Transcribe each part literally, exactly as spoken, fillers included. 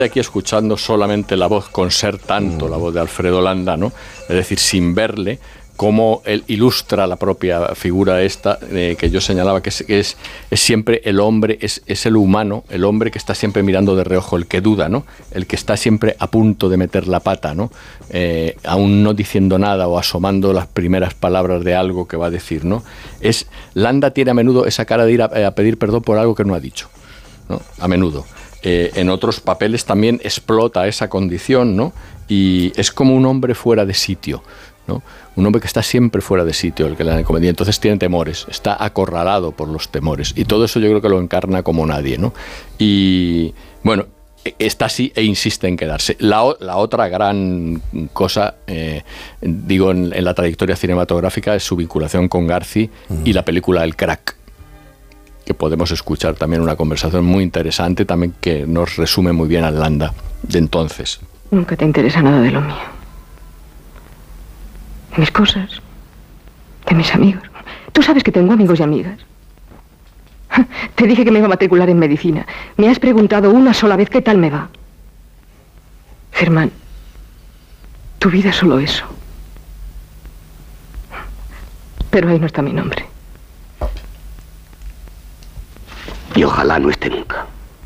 aquí escuchando solamente la voz, con ser tanto la voz de Alfredo Landa, ¿no? Es decir, sin verle, cómo él ilustra la propia figura esta eh, que yo señalaba, que es, que es, es siempre el hombre, es, es el humano, el hombre que está siempre mirando de reojo, el que duda, ¿no? El que está siempre a punto de meter la pata, ¿no? Eh, aún no diciendo nada o asomando las primeras palabras de algo que va a decir, ¿no? Es, Landa tiene a menudo esa cara de ir a, a pedir perdón por algo que no ha dicho, ¿no? A menudo. Eh, en otros papeles también explota esa condición, ¿no? Y es como un hombre fuera de sitio, ¿no? Un hombre que está siempre fuera de sitio, el que le da comedia. Entonces tiene temores, está acorralado por los temores. Y todo eso yo creo que lo encarna como nadie, ¿no? Y bueno, está así e insiste en quedarse. La, la otra gran cosa, eh, digo, en, en la trayectoria cinematográfica es su vinculación con Garci uh-huh. y la película El Crack, que podemos escuchar también una conversación muy interesante, también que nos resume muy bien a Landa de entonces. Nunca te interesa nada de lo mío. De mis cosas, de mis amigos. Tú sabes que tengo amigos y amigas. Te dije que me iba a matricular en medicina. Me has preguntado una sola vez qué tal me va. Germán, tu vida es solo eso. Pero ahí no está mi nombre. Y ojalá no esté nunca.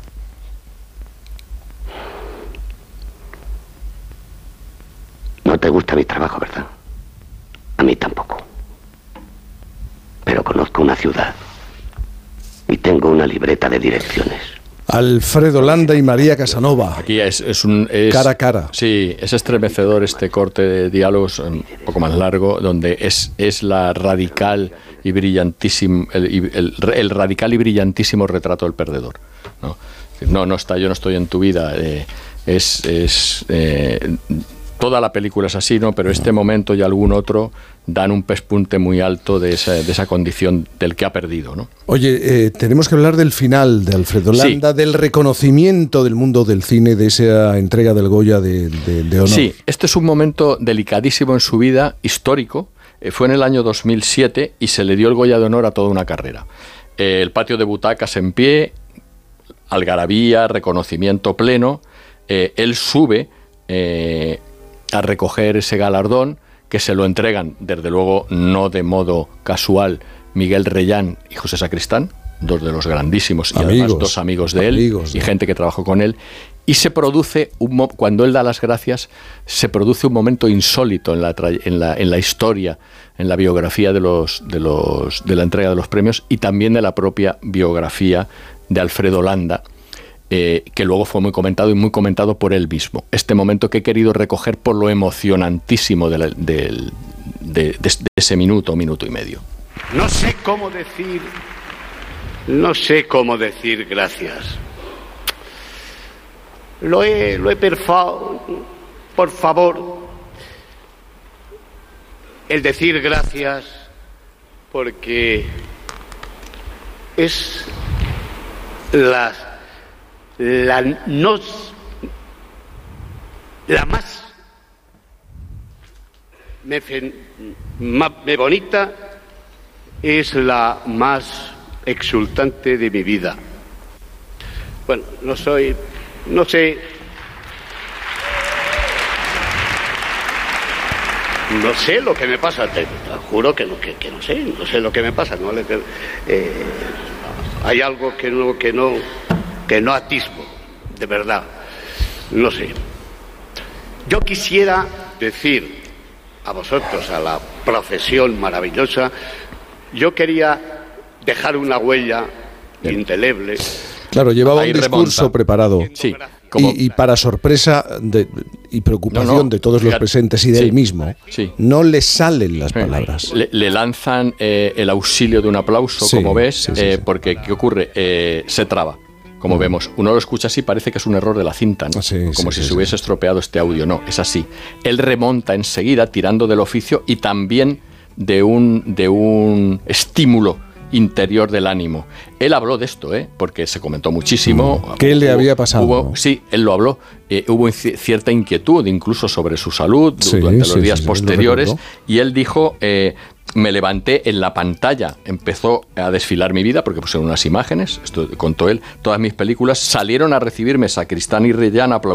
No te gusta mi trabajo, ¿verdad? A mí tampoco. Pero conozco una ciudad y tengo una libreta de direcciones. Alfredo Landa y María Casanova. Aquí es, es un... Es, cara a cara. Sí, es estremecedor este corte de diálogos un poco más largo, donde es, es la radical y brillantísimo... El, el, el radical y brillantísimo retrato del perdedor, ¿no? No, no está, yo no estoy en tu vida. Eh, es... es eh, toda la película es así, ¿no? Pero este momento y algún otro dan un pespunte muy alto de esa, de esa condición del que ha perdido, ¿no? Oye, eh, tenemos que hablar del final de Alfredo Landa, sí. Del reconocimiento del mundo del cine, de esa entrega del Goya de, de, de honor. Sí, este es un momento delicadísimo en su vida, histórico. Eh, fue en el año dos mil siete y se le dio el Goya de honor a toda una carrera. Eh, el patio de butacas en pie, algarabía, reconocimiento pleno. Eh, él sube... Eh, a recoger ese galardón, que se lo entregan, desde luego no de modo casual, Miguel Reyán y José Sacristán, dos de los grandísimos y amigos, además dos amigos de amigos, él y ¿no? gente que trabajó con él, y se produce, un, cuando él da las gracias, se produce un momento insólito en la, en la, en la historia, en la biografía de, los, de, los, de la entrega de los premios y también de la propia biografía de Alfredo Landa, Eh, que luego fue muy comentado y muy comentado por él mismo. Este momento que he querido recoger por lo emocionantísimo de, la, de, de, de, de ese minuto, minuto y medio. No sé cómo decir, no sé cómo decir gracias. Lo he, lo he perfado, por favor, el decir gracias, porque es la La, no, la más me, ma, me bonita es la más exultante de mi vida. Bueno, no soy, no sé, no sé lo que me pasa, te, te juro que no, que, que no sé, no sé lo que me pasa, no, eh, hay algo que no, que no que no atisbo, de verdad, no sé. Yo quisiera decir a vosotros, a la profesión maravillosa, yo quería dejar una huella Bien. indeleble. Claro, llevaba Ahí un discurso remonta. preparado. Sí. Como... Y, y para sorpresa de, y preocupación no, no, de todos los presentes y de sí, él mismo, sí. no le salen las sí. palabras. Le, le lanzan eh, el auxilio de un aplauso, sí, como ves, sí, sí, eh, sí. porque ¿qué ocurre? Eh, se traba. Como vemos, uno lo escucha así, parece que es un error de la cinta, ¿no? Sí, como sí, si sí, se hubiese sí. estropeado este audio. No, es así. Él remonta enseguida, tirando del oficio y también de un, de un estímulo interior del ánimo. Él habló de esto, ¿eh? Porque se comentó muchísimo. ¿Qué hubo, le había pasado? Hubo, sí, él lo habló. Eh, hubo cierta inquietud, incluso sobre su salud, sí, durante los sí, días sí, posteriores. Y él dijo... Eh, me levanté en la pantalla, empezó a desfilar mi vida, porque pusieron unas imágenes, esto contó él, todas mis películas, salieron a recibirme Sacristán y Rellana,